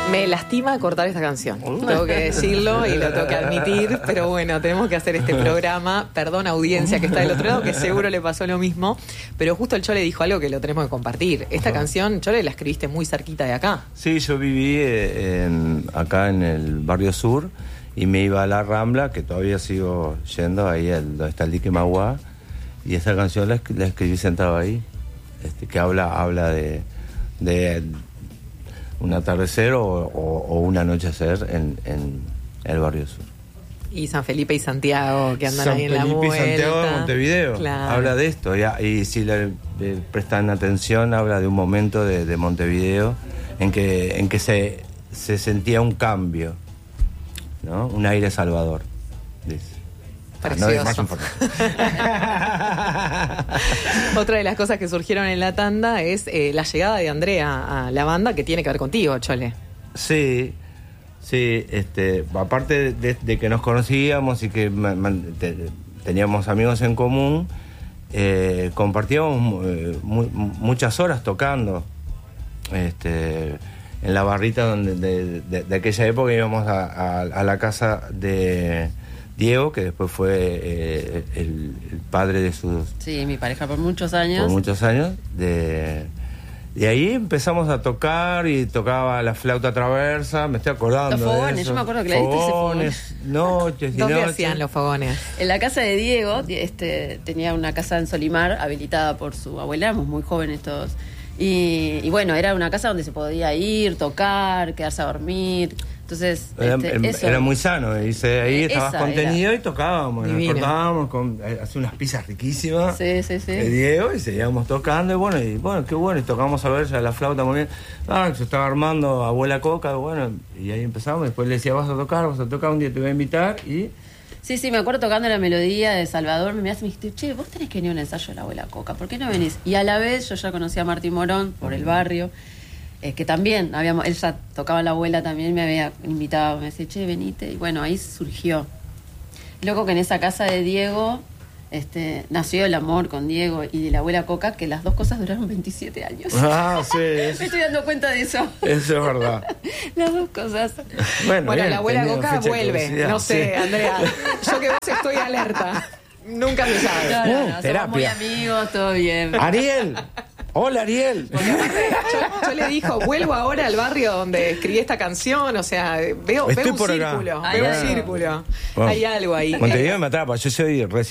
Me lastima cortar esta canción, tengo que decirlo y lo tengo que admitir, pero bueno, tenemos que hacer este programa. Perdón, audiencia que está del otro lado, que seguro le pasó lo mismo, pero justo el Chole dijo algo que lo tenemos que compartir. Esta canción, Chole, la escribiste muy cerquita de acá. Sí, yo viví acá en el barrio sur y me iba a la Rambla, que todavía sigo yendo, ahí donde está el dique Magua, y esa canción la escribí sentado ahí, que habla de un atardecer o un anochecer en el barrio sur. Y San Felipe y Santiago, que andan ahí en la vuelta. San Felipe y Santiago de Montevideo, claro. Habla de esto, y si le prestan atención, habla de un momento de Montevideo en que se sentía un cambio, ¿no? Un aire salvador, dice. Precioso. No, más importante. Otra de las cosas que surgieron en la tanda es la llegada de Andrea a la banda, que tiene que ver contigo, Chole. Sí, aparte de que nos conocíamos y que teníamos amigos en común, compartíamos muchas horas tocando. En la barrita de aquella época íbamos a la casa de Diego, que después fue el padre de sus... Sí, mi pareja por muchos años. Por muchos años. De ahí empezamos a tocar y tocaba la flauta traversa, me estoy acordando. Los fogones, de eso. yo me acuerdo que la diste ese fogón. Noches y ¿Dónde noches. hacían los fogones? En la casa de Diego, tenía una casa en Solimar, habilitada por su abuela, éramos muy jóvenes todos. Y bueno, era una casa donde se podía ir, tocar, quedarse a dormir. Entonces, era muy sano, ahí estabas contenido y tocábamos, Divino. nos cortábamos, hacía unas pizzas riquísimas sí. de Diego y seguíamos tocando y bueno, qué bueno, y tocamos a ver ya la flauta muy bien. Se estaba armando Abuela Coca, bueno, y ahí empezamos, después le decía, vas a tocar, un día te voy a invitar y... Sí, me acuerdo tocando la melodía de Salvador, me dijiste, che, vos tenés que venir a un ensayo de la Abuela Coca, ¿por qué no venís? Y a la vez yo ya conocía a Martín Morón por el barrio, que también, él ya tocaba la abuela también, me había invitado, me decía, che, venite, y bueno, ahí surgió. Luego que en esa casa de Diego, nació el amor con Diego y de la Abuela Coca, que las dos cosas duraron 27 años. Sí. Me estoy dando cuenta de eso. Eso es verdad. Las dos cosas. Bueno, bien, la Abuela Coca vuelve. No sé, sí. Andrea. Yo que vos estoy alerta. Nunca se sabe. No, terapia. somos muy amigos, todo bien. Ariel. Hola, Ariel. Porque aparte, yo le dijo, vuelvo ahora al barrio donde escribí esta canción, o sea, veo un círculo, acá. veo un círculo. Bueno, Hay algo ahí. Montevideo me atrapa, yo soy